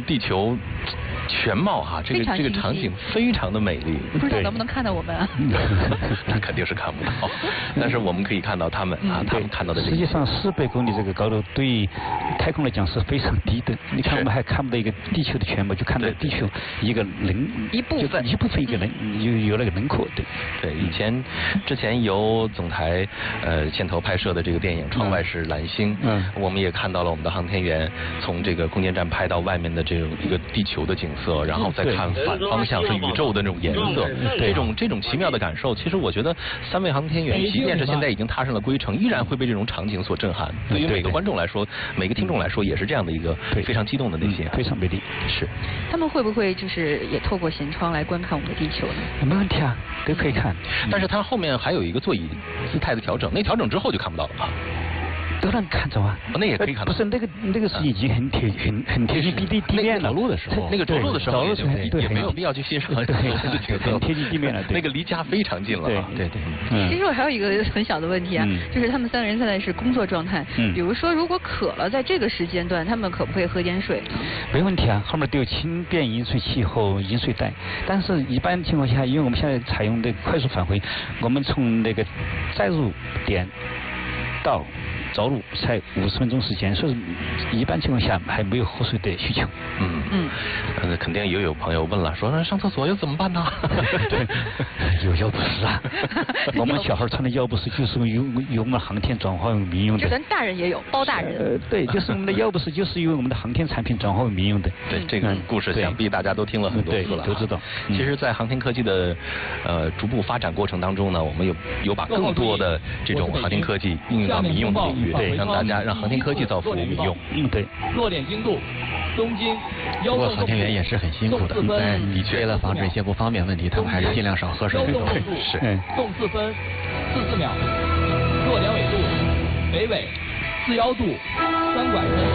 地球全貌哈，这个场景非常的美丽。 不知道能不能看到我们啊？ 那肯定是看不到，但是我们可以看到他们啊，他们看到的。 实际上400公里这个高度对于太空来讲是非常低的。你看我们还看不到一个地球的全貌，就看到地球一个一部分一个人有那个轮廓。 对，之前由总台牵头拍摄的这个电影《窗外是蓝星》，我们也看到了我们的航天员从这个空间站拍到外面的这种一个地球的景色，然后再看反方向是宇宙的那种颜色，这种奇妙的感受，其实我觉得3位航天员即便是现在已经踏上了归程，依然会被这种场景所震撼。对于每个观众来说，每个听众来说，也是这样的一个非常激动的内心， 非常美丽。 是。 他们会不会就是也透过舷窗来观看我们的地球呢？ 没问题啊，都可以看。 但是它后面还有一个座椅姿态的调整，那调整之后就看不到了啊。 都能看着啊， 那也可以看到。 不是那个是已经很贴近地面了。 着陆的时候，那个着陆的时候也没有必要去欣赏这个很贴近地面了。 那个离家非常近了。对。 其实我还有一个很小的问题啊，就是他们3个人现在是工作状态。比如说，如果渴了，在这个时间段，他们可不可以喝点水呢？ 没问题啊，后面都有轻便饮水器和饮水袋。但是一般情况下，因为我们现在采用的快速返回，我们从那个载入点到着陆才50分钟时间，所以一般情况下还没有喝水的需求。 肯定也有朋友问了，说上厕所又怎么办呢？ 有药不湿啊，我们小孩穿的药不湿就是由我们航天转化为民用的。 就咱大人也有，包大人。 对，就是我们的药不湿就是由我们的航天产品转化为民用的。 对，这个故事想必大家都听了很多次了， 都知道。 其实，在航天科技的逐步发展过程当中呢，我们有把更多的这种航天科技应用到民用的领域。对，让航天科技造福民用。 对。 落点精度，东经。 不过航天员也是很辛苦的，但的确为了防止一些不方便问题，他们还是尽量少喝水。 是。 动4分44秒，落点纬度，北纬41度3拐分。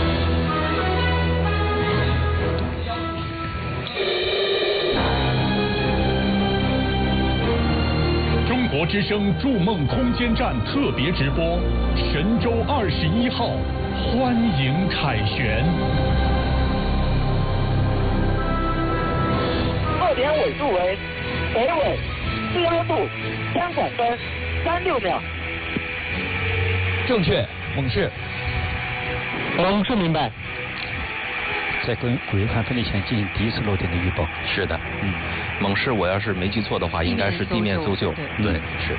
中国之声筑梦空间站特别直播，神舟21号，欢迎凯旋。 落点纬度为北纬41度3拐分36秒。 正确，猛士。 是明白。 在轨环分离前进行第一次落点的预报。 是的，猛士我要是没记错的话，应该是地面搜救。对，是。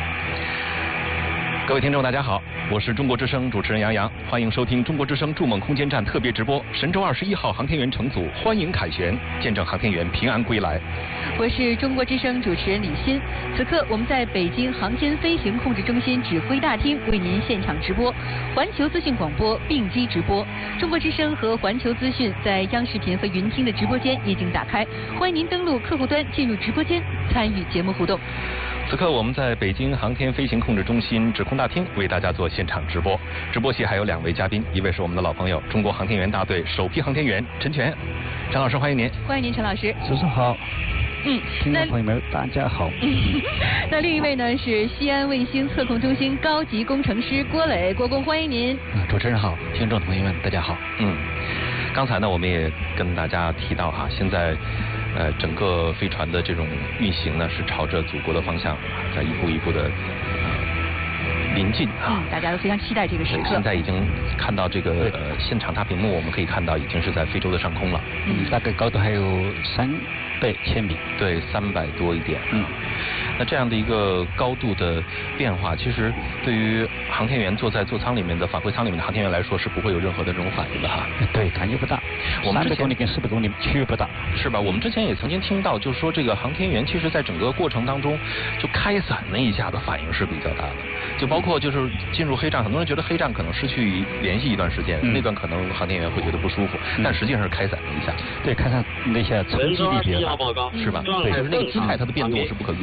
各位听众大家好，我是中国之声主持人杨洋，欢迎收听中国之声筑梦空间站特别直播，神舟21号航天员乘组欢迎凯旋，见证航天员平安归来。 我是中国之声主持人李欣，此刻我们在北京航天飞行控制中心指挥大厅为您现场直播，环球资讯广播并机直播。中国之声和环球资讯在央视频和云听的直播间已经打开，欢迎您登录客户端进入直播间参与节目互动。 此刻我们在北京航天飞行控制中心指控大厅为大家做现场直播，直播席还有2位嘉宾，一位是我们的老朋友中国航天员大队首批航天员陈全，陈老师欢迎您。 欢迎您，陈老师。 主持人好。听众朋友们大家好。 那另一位呢是西安卫星测控中心高级工程师郭磊，郭工欢迎您。 主持人好，听众朋友们大家好。 刚才呢我们也跟大家提到哈，现在整个飞船的这种运行呢是朝着祖国的方向在一步一步的临近啊。 大家都非常期待这个时刻。 现在已经看到这个现场大屏幕，我们可以看到已经是在非洲的上空了。 大概高度还有300千米。 对，300多一点。那这样的一个高度的变化，其实对于航天员坐在座舱里面的返回舱里面的航天员来说是不会有任何的这种反应的哈。 对，感觉不大。我们300公里跟400公里区别不大， 是吧？我们之前也曾经听到，就是说这个航天员其实在整个过程当中，就开伞那一下的反应是比较大的，就包括就是进入黑障，很多人觉得黑障可能失去联系一段时间，那段可能航天员会觉得不舒服，但实际上是开伞那一下。 对，开伞那一下冲击力比较大， 是吧？对，就是那个姿态它的变动是不可预知的哈。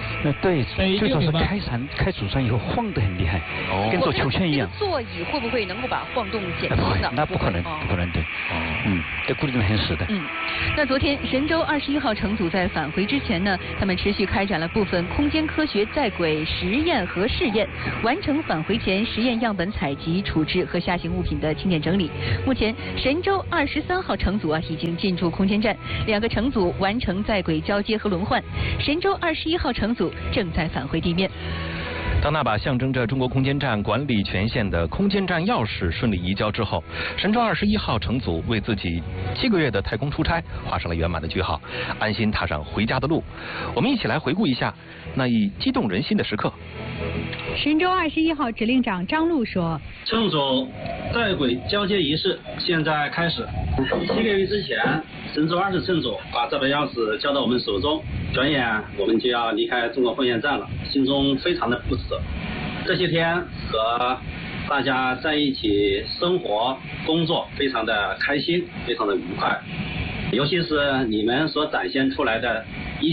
对，最主要是开主船以后晃得很厉害，跟坐秋千一样。 座椅会不会能够把晃动减轻呢？ 那不可能，不可能对。这固定得很死的。 那昨天神舟21号乘组在返回之前呢，他们持续开展了部分空间科学在轨实验和试验，完成返回前实验样本采集、处置和下行物品的清点整理。目前神舟23号乘组已经进驻空间站，2个乘组完成在轨交接和轮换，神舟21号乘组正在返回地面。 当那把象征着中国空间站管理权限的空间站钥匙顺利移交之后，神舟21号乘组为自己7个月的太空出差画上了圆满的句号，安心踏上回家的路。我们一起来回顾一下那一激动人心的时刻。 神舟21号指令长张璐说：“ 乘组在轨交接仪式现在开始。7个月之前，神舟20乘组把这把钥匙交到我们手中，转眼我们就要离开中国空间站了，心中非常的不舍。这些天和大家在一起生活工作，非常的开心，非常的愉快。尤其是你们所展现出来的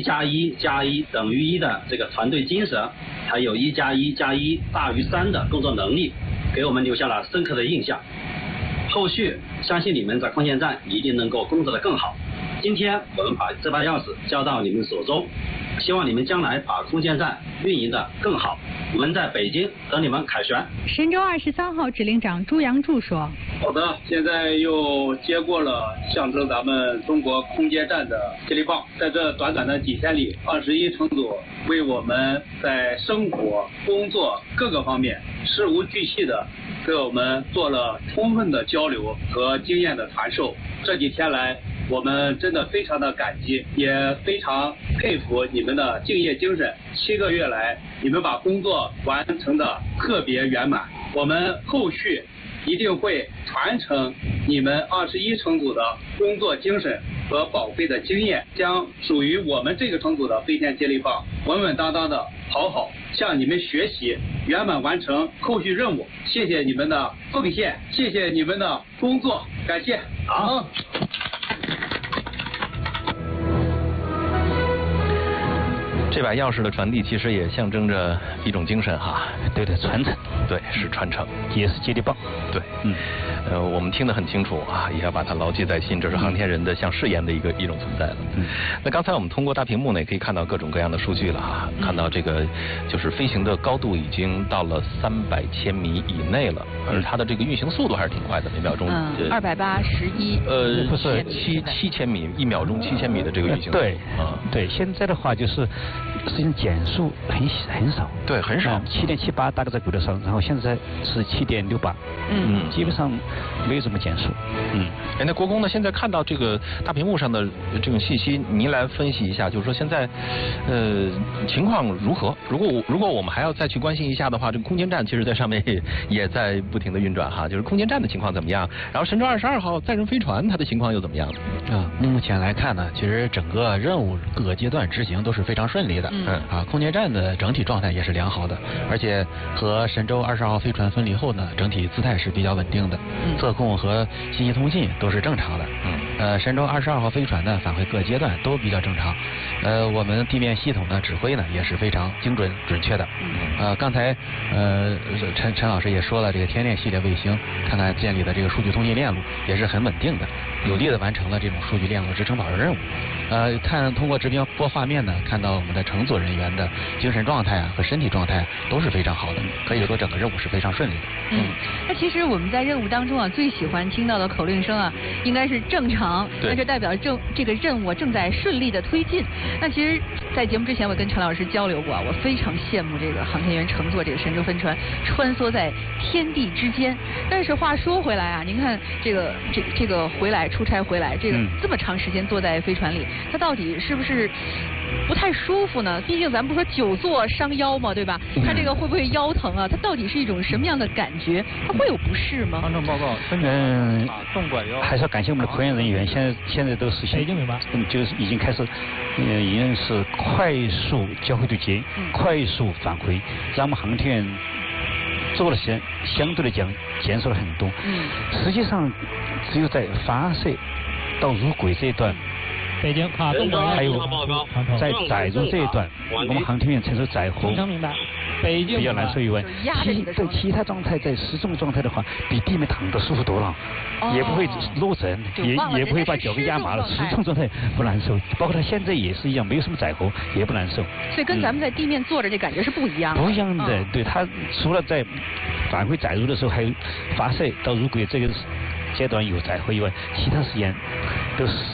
1+1+1等于1的这个团队精神，还有1+1+1大于3的工作能力，给我们留下了深刻的印象。后续相信你们在空间站一定能够工作得更好。今天我们把这把钥匙交到你们手中，希望你们将来把空间站运营得更好。我们在北京等你们凯旋。” 神舟23号指令长朱杨柱说：“ 好的，现在又接过了象征咱们中国空间站的接力棒，在这短短的几天里，21乘组为我们在生活、工作各个方面事无巨细的给我们做了充分的交流和经验的传授。这几天来，我们真的非常的感激，也非常佩服你们的敬业精神。7个月来，你们把工作完成的特别圆满。我们后续一定会传承你们21乘组的工作精神和宝贵的经验，将属于我们这个乘组的飞天接力棒稳稳当当的好向你们学习，圆满完成后续任务。谢谢你们的奉献，谢谢你们的工作，感谢。好。 这把钥匙的传递其实也象征着一种精神哈， 对的，传承， 对，是传承， 也是接力棒， 对，我们听得很清楚啊，也要把它牢记在心，这是航天人的像誓言的一种存在了。那刚才我们通过大屏幕呢，也可以看到各种各样的数据了啊，看到这个就是飞行的高度已经到了300千米以内了，而它的这个运行速度还是挺快的，每秒钟 281 不是 7千米，1秒钟7千米的这个运行速度。 对，对，现在的话就是实际上减速很少， 对，很少 ，7.78大概在轨道上，然后现在是7.68，基本上没有怎么减速。 那国工呢？现在看到这个大屏幕上的这种信息，您来分析一下，就是说现在情况如何？如果我们还要再去关心一下的话，这个空间站其实在上面也在不停的运转哈，就是空间站的情况怎么样？然后神舟22号载人飞船它的情况又怎么样？ 目前来看呢，其实整个任务各个阶段执行都是非常顺利的。空间站的整体状态也是良好的，而且和神舟22号飞船分离后呢，整体姿态是比较稳定的，测控和信息通信都是正常的。神舟22号飞船呢返回各阶段都比较正常。我们地面系统的指挥呢也是非常精准准确的。刚才陈老师也说了，这个天链系列卫星看看建立的这个数据通信链路也是很稳定的，有力的完成了这种数据链路支撑导热任务。通过直播画面呢，看到我们的乘组人员的精神状态和身体状态都是非常好的，可以说整个任务是非常顺利的。 那其实我们在任务当中最喜欢听到的口令声应该是正常，那就代表这个任务正在顺利的推进。那其实，在节目之前我跟陈老师交流过我非常羡慕这个航天员乘坐这个神舟飞船穿梭在天地之间。但是话说回来您看这个出差回来，这么长时间坐在飞船里，它到底是不是不太舒服呢？毕竟咱不说久坐伤腰嘛，对吧？它这个会不会腰疼它到底是一种什么样的感觉？它会有不适吗？ 航程报告，还是要感谢我们的科研人员，现在都实现，就是已经开始，已经是快速交会对接，快速返回，让我们航天员做了相对来讲减少了很多。实际上，只有在发射到入轨这一段， 北京卡东广还有在载入这一段，我们航天员承受载荷非常明白。北京比较难受以外，其他状态在失重状态的话，比地面躺得舒服多了，也不会落枕，也不会把脚给压麻了。失重状态不难受，包括他现在也是一样，没有什么载荷，也不难受。 所以跟咱们在地面坐着这感觉是不一样的。 不一样的，对，他除了在返回载入的时候还有发射到入轨这个阶段有载荷以外，其他时间都是